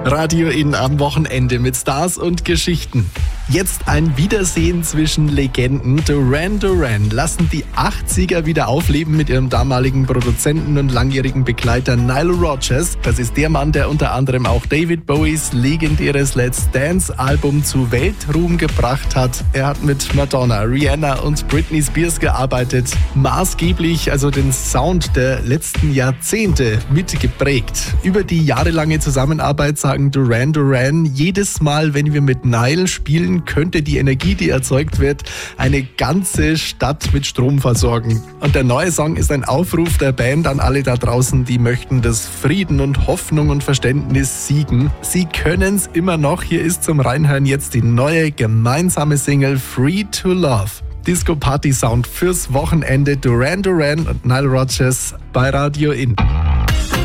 Radio In am Wochenende mit Stars und Geschichten. Jetzt ein Wiedersehen zwischen Legenden. Duran Duran lassen die 80er wieder aufleben mit ihrem damaligen Produzenten und langjährigen Begleiter Nile Rodgers. Das ist der Mann, der unter anderem auch David Bowies legendäres Let's Dance Album zu Weltruhm gebracht hat. Er hat mit Madonna, Rihanna und Britney Spears gearbeitet. Maßgeblich also den Sound der letzten Jahrzehnte mitgeprägt. Über die jahrelange Zusammenarbeit sagen Duran Duran, jedes Mal, wenn wir mit Nile spielen, könnte die Energie, die erzeugt wird, eine ganze Stadt mit Strom versorgen. Und der neue Song ist ein Aufruf der Band an alle da draußen, die möchten, dass Frieden und Hoffnung und Verständnis siegen. Sie können's immer noch. Hier ist zum Reinhören jetzt die neue gemeinsame Single Free to Love. Disco-Party-Sound fürs Wochenende. Duran Duran und Nile Rodgers bei Radio In.